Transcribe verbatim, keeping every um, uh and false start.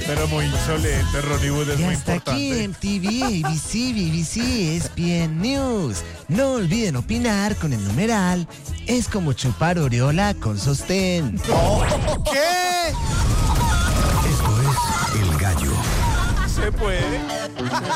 pero muy insolente, Ronnie Wood es Y muy hasta aquí importante. M T V, A B C, B B C, E S P N News. No olviden opinar con el numeral. Es como chupar Oriola con sostén. ¿Qué? Esto es El Gallo. ¿Se puede?